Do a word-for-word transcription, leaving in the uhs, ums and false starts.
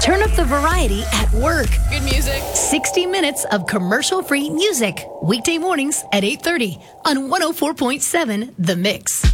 Turn up the variety at work. Good music. sixty minutes of commercial-free music. Weekday mornings at eight thirty on one oh four point seven The Mix.